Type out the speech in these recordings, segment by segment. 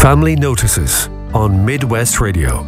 Family Notices on Midwest Radio.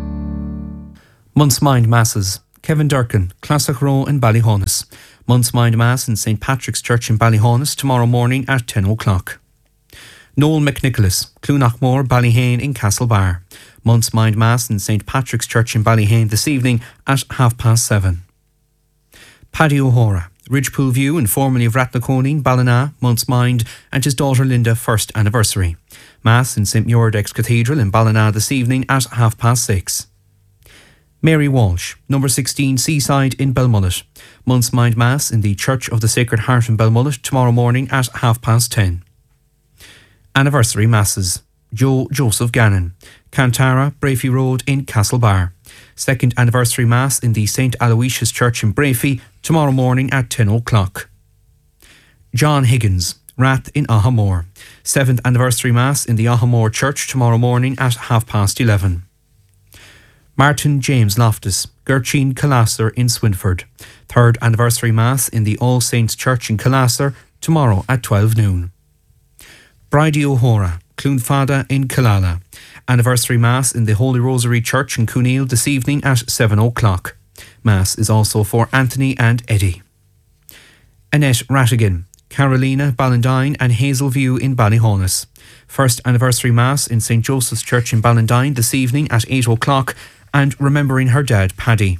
Month's Mind Masses. Kevin Durkin, Classic Row in Ballyhonus. Month's Mind Mass in St. Patrick's Church in Ballyhonus tomorrow morning at 10 o'clock. Noel McNicholas, Clunachmore, Ballyhane in Castlebar. Month's Mind Mass in St. Patrick's Church in Ballyhane this evening at 7:30. Paddy O'Hora, Ridgepool View and formerly of Rathnaconeen, Ballina, Month's Mind, and his daughter Linda first anniversary. Mass in St. Muirdex Cathedral in Ballina this evening at 6:30. Mary Walsh, number 16 Seaside in Belmullet. Month's Mind Mass in the Church of the Sacred Heart in Belmullet tomorrow morning at 10:30. Anniversary Masses. Joe Joseph Gannon, Cantara, Brafey Road in Castlebar. Second anniversary Mass in the St. Aloysius Church in Brafey tomorrow morning at 10 o'clock. John Higgins, Rath in Ahamore. 7th anniversary Mass in the Ahamore Church tomorrow morning at 11:30. Martin James Loftus, Gertrude Calasser in Swinford. 3rd anniversary Mass in the All Saints Church in Calasser tomorrow at 12 noon. Bridie O'Hora, Clonfada in Killala. Anniversary Mass in the Holy Rosary Church in Cooneil this evening at 7 o'clock. Mass is also for Anthony and Eddie. Annette Rattigan, Carolina, Ballandine and Hazelview in Ballyhonus. 1st anniversary Mass in St. Joseph's Church in Ballandine this evening at 8 o'clock and remembering her dad, Paddy.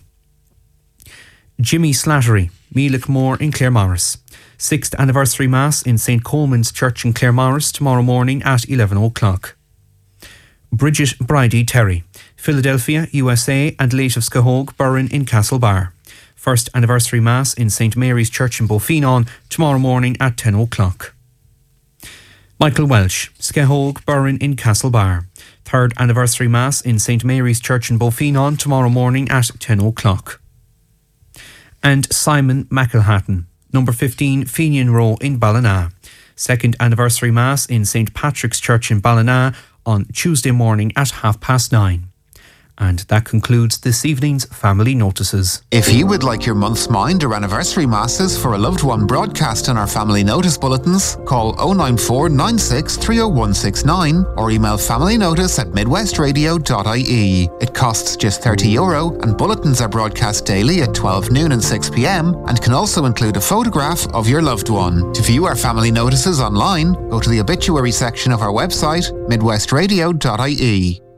Jimmy Slattery, Mealickmore in Claremorris. 6th anniversary Mass in St. Coleman's Church in Claremorris tomorrow morning at 11 o'clock. Bridget Bridie Terry, Philadelphia, USA and late of Scahogue, Burren in Castlebar. 1st anniversary Mass in St. Mary's Church in Beaufinon tomorrow morning at 10 o'clock. Michael Welsh, Scahogue, Burren in Castlebar. 3rd anniversary Mass in St. Mary's Church in Beaufinon tomorrow morning at 10 o'clock. And Simon McElhatton, number 15 Fenian Row in Ballina. 2nd anniversary Mass in St. Patrick's Church in Ballina on Tuesday morning at 9:30. And that concludes this evening's Family Notices. If you would like your month's mind or anniversary masses for a loved one broadcast in our Family Notice bulletins, call 094 96 30169 or email familynotice@midwestradio.ie. It costs just €30 and bulletins are broadcast daily at 12 noon and 6 p.m. and can also include a photograph of your loved one. To view our Family Notices online, go to the obituary section of our website, midwestradio.ie.